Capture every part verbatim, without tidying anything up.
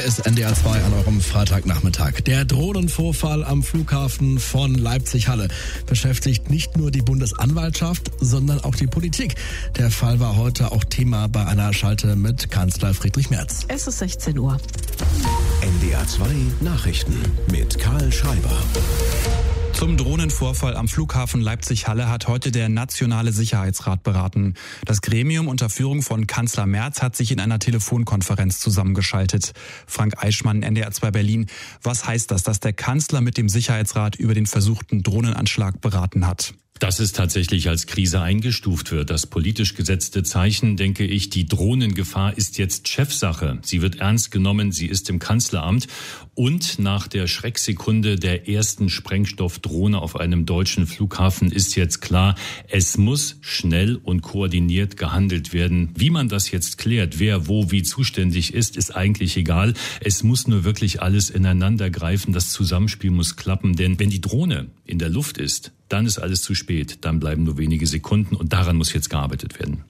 Hier ist N D R zwei an eurem Freitagnachmittag. Der Drohnenvorfall am Flughafen von Leipzig-Halle beschäftigt nicht nur die Bundesanwaltschaft, sondern auch die Politik. Der Fall war heute auch Thema bei einer Schalte mit Kanzler Friedrich Merz. Es ist sechzehn Uhr. N D R zwei Nachrichten mit Karl Schreiber. Zum Drohnenvorfall am Flughafen Leipzig-Halle hat heute der Nationale Sicherheitsrat beraten. Das Gremium unter Führung von Kanzler Merz hat sich in einer Telefonkonferenz zusammengeschaltet. Frank Eichmann, N D R zwei Berlin. Was heißt das, dass der Kanzler mit dem Sicherheitsrat über den versuchten Drohnenanschlag beraten hat? Dass es tatsächlich als Krise eingestuft wird. Das politisch gesetzte Zeichen, denke ich, die Drohnengefahr ist jetzt Chefsache. Sie wird ernst genommen, sie ist im Kanzleramt. Und nach der Schrecksekunde der ersten Sprengstoffdrohne auf einem deutschen Flughafen ist jetzt klar, es muss schnell und koordiniert gehandelt werden. Wie man das jetzt klärt, wer wo wie zuständig ist, ist eigentlich egal. Es muss nur wirklich alles ineinander greifen. Das Zusammenspiel muss klappen. Denn wenn die Drohne in der Luft ist, dann ist alles zu spät. Dann bleiben nur wenige Sekunden und daran muss jetzt gearbeitet werden.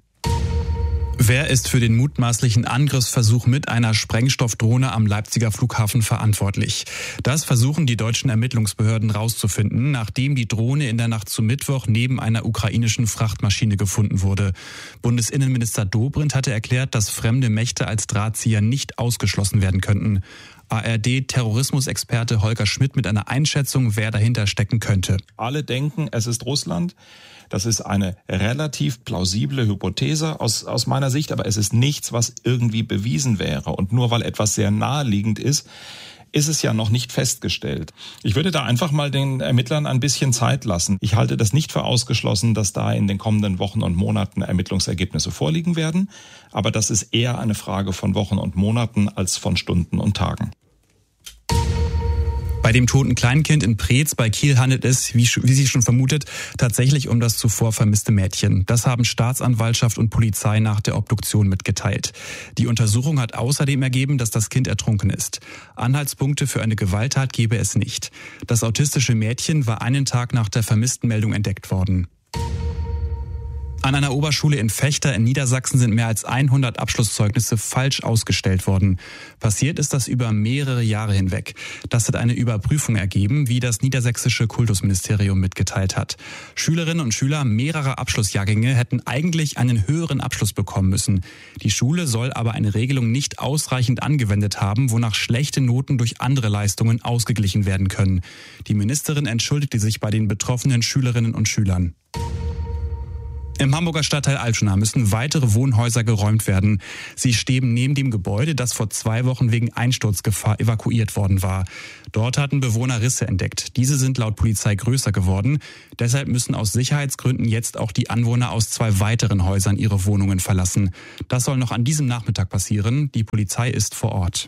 Wer ist für den mutmaßlichen Angriffsversuch mit einer Sprengstoffdrohne am Leipziger Flughafen verantwortlich? Das versuchen die deutschen Ermittlungsbehörden rauszufinden, nachdem die Drohne in der Nacht zum Mittwoch neben einer ukrainischen Frachtmaschine gefunden wurde. Bundesinnenminister Dobrindt hatte erklärt, dass fremde Mächte als Drahtzieher nicht ausgeschlossen werden könnten. A R D-Terrorismusexperte Holger Schmidt mit einer Einschätzung, wer dahinter stecken könnte. Alle denken, es ist Russland. Das ist eine relativ plausible Hypothese aus, aus meiner Sicht, aber es ist nichts, was irgendwie bewiesen wäre. Und nur weil etwas sehr naheliegend ist, ist es ja noch nicht festgestellt. Ich würde da einfach mal den Ermittlern ein bisschen Zeit lassen. Ich halte das nicht für ausgeschlossen, dass da in den kommenden Wochen und Monaten Ermittlungsergebnisse vorliegen werden. Aber das ist eher eine Frage von Wochen und Monaten als von Stunden und Tagen. Bei dem toten Kleinkind in Preetz bei Kiel handelt es, wie, wie Sie schon vermutet, tatsächlich um das zuvor vermisste Mädchen. Das haben Staatsanwaltschaft und Polizei nach der Obduktion mitgeteilt. Die Untersuchung hat außerdem ergeben, dass das Kind ertrunken ist. Anhaltspunkte für eine Gewalttat gebe es nicht. Das autistische Mädchen war einen Tag nach der Vermisstenmeldung entdeckt worden. An einer Oberschule in Vechta in Niedersachsen sind mehr als hundert Abschlusszeugnisse falsch ausgestellt worden. Passiert ist das über mehrere Jahre hinweg. Das hat eine Überprüfung ergeben, wie das niedersächsische Kultusministerium mitgeteilt hat. Schülerinnen und Schüler mehrerer Abschlussjahrgänge hätten eigentlich einen höheren Abschluss bekommen müssen. Die Schule soll aber eine Regelung nicht ausreichend angewendet haben, wonach schlechte Noten durch andere Leistungen ausgeglichen werden können. Die Ministerin entschuldigte sich bei den betroffenen Schülerinnen und Schülern. Im Hamburger Stadtteil Altona müssen weitere Wohnhäuser geräumt werden. Sie stehen neben dem Gebäude, das vor zwei Wochen wegen Einsturzgefahr evakuiert worden war. Dort hatten Bewohner Risse entdeckt. Diese sind laut Polizei größer geworden. Deshalb müssen aus Sicherheitsgründen jetzt auch die Anwohner aus zwei weiteren Häusern ihre Wohnungen verlassen. Das soll noch an diesem Nachmittag passieren. Die Polizei ist vor Ort.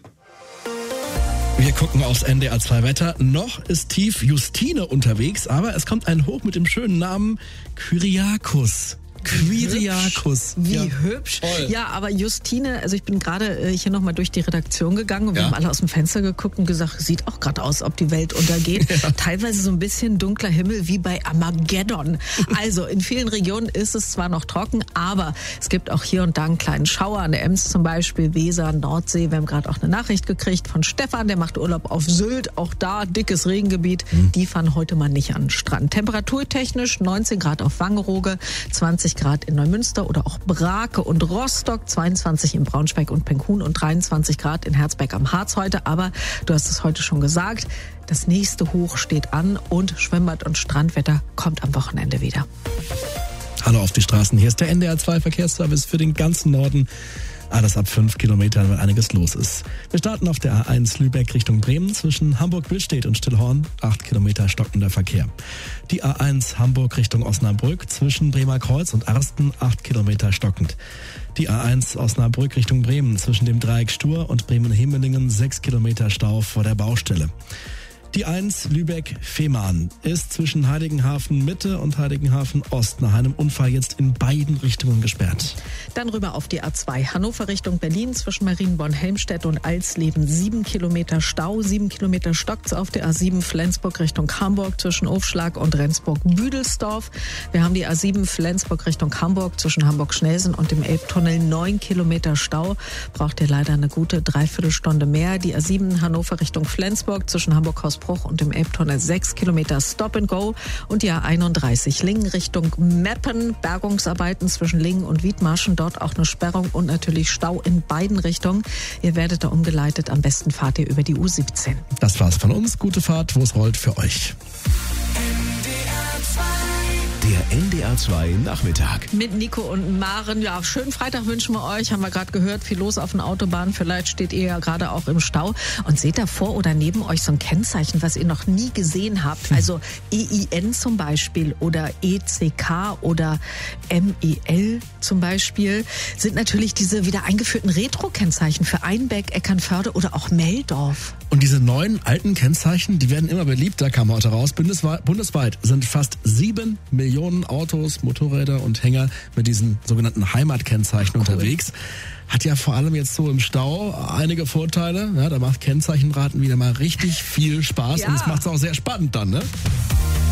Wir gucken aufs N D R zwei Wetter. Noch ist tief Justine unterwegs, aber es kommt ein Hoch mit dem schönen Namen Kyriakos. Kyriakos. Wie ja. hübsch. Voll. Ja, aber Justine, also ich bin gerade äh, hier nochmal durch die Redaktion gegangen und wir ja. haben alle aus dem Fenster geguckt und gesagt, sieht auch gerade aus, ob die Welt untergeht. Ja. Teilweise so ein bisschen dunkler Himmel wie bei Armageddon. Also in vielen Regionen ist es zwar noch trocken, aber es gibt auch hier und da einen kleinen Schauer an der Ems zum Beispiel, Weser, Nordsee. Wir haben gerade auch eine Nachricht gekriegt von Stefan, der macht Urlaub auf Sylt. Auch da dickes Regengebiet. Mhm. Die fahren heute mal nicht an den Strand. Temperaturtechnisch neunzehn Grad auf Wangerooge, zwanzig Grad in Neumünster oder auch Brake und Rostock, zweiundzwanzig in Braunschweig und Penkhuhn und dreiundzwanzig Grad in Herzberg am Harz heute. Aber du hast es heute schon gesagt, das nächste Hoch steht an und Schwimmbad- und Strandwetter kommt am Wochenende wieder. Hallo auf die Straßen, hier ist der N D R zwei Verkehrsservice für den ganzen Norden. Alles ab fünf Kilometern, weil einiges los ist. Wir starten auf der A eins Lübeck Richtung Bremen zwischen Hamburg-Billstedt und Stillhorn. acht Kilometer stockender Verkehr. Die A eins Hamburg Richtung Osnabrück zwischen Bremerkreuz und Arsten. acht Kilometer stockend. Die A eins Osnabrück Richtung Bremen zwischen dem Dreieck Stur und Bremen-Hemelingen. sechs Kilometer Stau vor der Baustelle. Die eins Lübeck-Fehmarn ist zwischen Heiligenhafen Mitte und Heiligenhafen Ost nach einem Unfall jetzt in beiden Richtungen gesperrt. Dann rüber auf die A zwei Hannover Richtung Berlin zwischen Marienborn-Helmstedt und Alsleben. Sieben Kilometer Stau, sieben Kilometer stockt's auf der A sieben Flensburg Richtung Hamburg zwischen Ofschlag und Rendsburg-Büdelsdorf. Wir haben die A sieben Flensburg Richtung Hamburg zwischen Hamburg-Schnelsen und dem Elbtunnel. Neun Kilometer Stau. Braucht ihr leider eine gute Dreiviertelstunde mehr. Die A sieben Hannover Richtung Flensburg zwischen Hamburg-Hausbruch und im Elbtunnel sechs Kilometer Stop and Go und die A einunddreißig Lingen Richtung Meppen, Bergungsarbeiten zwischen Lingen und Wiedmarschen, dort auch eine Sperrung und natürlich Stau in beiden Richtungen. Ihr werdet da umgeleitet, am besten fahrt ihr über die U siebzehn. Das war's von uns, gute Fahrt, wo es rollt für euch. Der N D R zwei Nachmittag. Mit Nico und Maren. Ja, schönen Freitag wünschen wir euch. Haben wir gerade gehört, viel los auf den Autobahnen. Vielleicht steht ihr ja gerade auch im Stau. Und seht da vor oder neben euch so ein Kennzeichen, was ihr noch nie gesehen habt. Also E I N zum Beispiel oder E C K oder M E L zum Beispiel. Sind natürlich diese wieder eingeführten Retro-Kennzeichen für Einbeck, Eckernförde oder auch Meldorf. Und diese neuen alten Kennzeichen, die werden immer beliebter, kam heute raus. Bundesweit, bundesweit sind fast sieben Millionen Autos, Motorräder und Hänger mit diesen sogenannten Heimatkennzeichen cool. unterwegs. Hat ja vor allem jetzt so im Stau einige Vorteile. Ja, da macht Kennzeichenraten wieder mal richtig viel Spaß ja. und es macht es auch sehr spannend dann, ne?